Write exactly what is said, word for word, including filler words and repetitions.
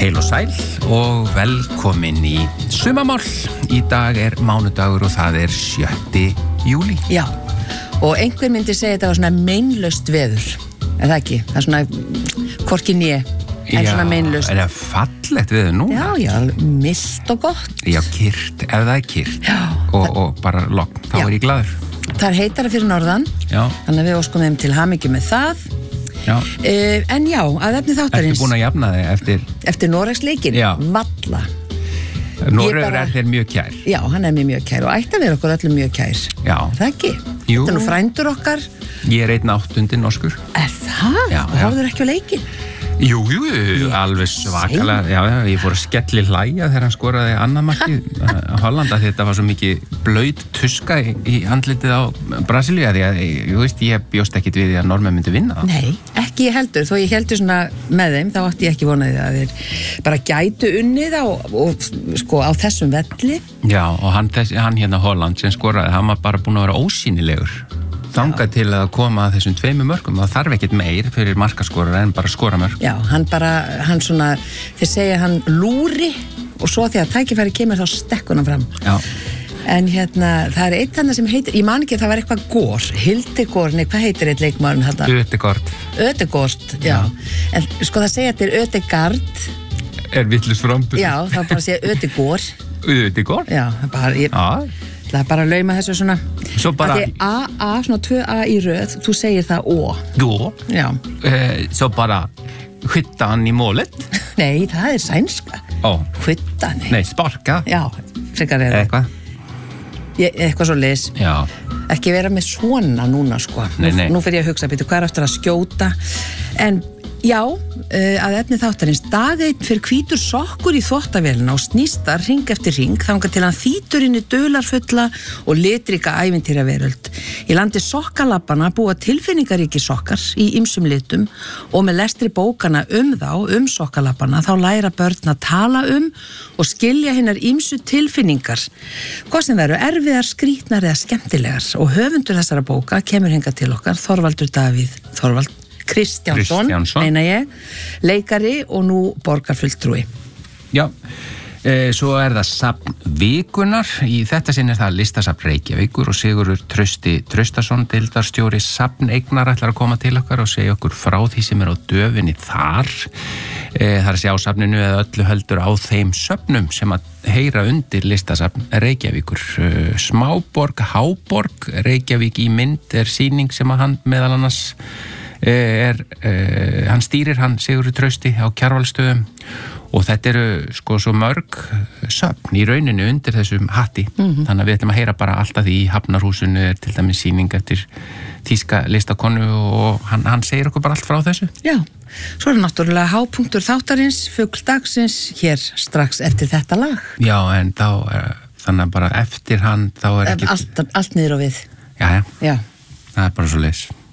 Heil og sæl og velkomin í Sumamál. Í dag er mánudagur og það er sjötti júlí. Já, og einhver myndi segja þetta var svona meinlaust veður. Er það ekki? Það er svona hvorki né, en svona meinlaust. Já, er það fallegt veður núna? Já, já, milt og gott. Já, kyrrt, ef það er kyrrt. Já. Og, og bara logn, þá Já. er ég glaður. Það er heitara fyrir norðan, Já. þannig að við óskum þeim til hamingju með það. Já. Uh, en já, að efni þáttarins. Ertu búin að jafna þig eftir... Eftir Noregsleikinn? Já. Valla. Noregur bara- er þér mjög kær. Já, hann er mér mjög kær og ætti að vera okkur öllum mjög kær. Já. Er það ekki? Jú. Þetta er nú frændur okkar. Ég er einn áttundi norskur. Er það? Já, og já. horfður ekki á leikinn? Jú, jú, alveg svakalega, já, já, ég fór að skelli hlæja þegar hann skoraði annað markið á Hollanda því þetta var svo mikið blauð tuska í, í andlitið á Brasilíu því að, ég veist, ég bjóst ekkit við því að Normenn myndi vinna það. Nei, ekki ég heldur, þó ég heldur svona með þeim, þá átti ég ekki vonaði að þeir bara gætu unnið á, og sko á þessum velli. Já, og hann, þess, hann hérna Holland sem skoraði, hann var bara búin að vera ósýnilegur. Þangað til að koma að þessum tveimur mörkum, það þarf ekkit meir fyrir markaskorara en bara skora mörk. Já, hann bara, hann svona, þeir segja hann lúri og svo því að tækifæri kemur þá stekkur hann fram. Já. En hérna, það er eitt þarna sem heitir, ég man ekki að það var eitthvað gór, Hildegór, nei, hvað heitir eitt leikmaðurinn þetta? Ödegård. Ödegård, já. En sko það segja þetta er Ödegard. Er vitlaus framburður. Já, það bara að segja Ödegór. Ödegård? Já, það bara, ég... Já. Það er bara að lauma þessu svona. Svo bara... Það er A, A, svona tvö A í röð, þú segir það Ó. Jó. Já. Eh, svo bara skjuta hann í målet. Nei, það er sænska. Ó. Skjuta, nei. Nei, sparka. Já, frekar er það. Eitthvað. Ég, eitthvað svo leis. Já. Ekki vera með svona núna, sko. Nei, nei. Nú, nú fyrir ég að hugsa, betur, hvað er eftir að skjóta? En já, uh, að efni þáttarins, dageitt fyrir hvítur sokkur í þvottavélina og snýstar hring eftir hring þangað til hann þýtur inn í dularfulla og litrika ævintýraveröld. Í landi sokkalappana búa tilfinningaríki sokkar í ýmsum litum og með lestri bókana um þá, um sokkalappana, þá læra börn að tala um og skilja hinnar ýmsu tilfinningar. Hvað sem veru erfiðar, skrítnar eða skemmtilegar og höfundur þessara bóka kemur hingað til okkar, Þorvaldur Davíð Þorvald Kristjánsson, Kristjánsson. meina ég, leikari og nú borgarfulltrúi. Já, e, svo er það safn vikunar. Í þetta sinn er það listasafn Reykjavíkur og Sigurður Trausti Traustason, deildarstjóri safneignar, ætlar að koma til okkar og segja okkur frá því sem er á döfinni þar. E, það er að sjá safninu eða öllu heldur á þeim söfnum sem að heyra undir listasafn Reykjavíkur. E, Smáborg, Háborg, Reykjavík í mynd er sýning sem að hann meðal annars er, uh, hann stýrir hann Sigurður Trausti á Kjarvalsstöðum og þetta eru sko svo mörg söfn í rauninu undir þessum hatti. Mm-hmm. Þannig að við ætlum að heyra bara alltaf því í Hafnarhúsinu er til dæmis sýning eftir þýska listakonu og hann, hann segir okkur bara allt frá þessu. Já, svo er náttúrulega hápunktur þáttarins, fugl dagsins, hér strax eftir þetta lag. Já, en þá er, þannig að bara eftir hann þá er ekki... Allt, allt niður á við. Já, já, Já. það er bara svo leis.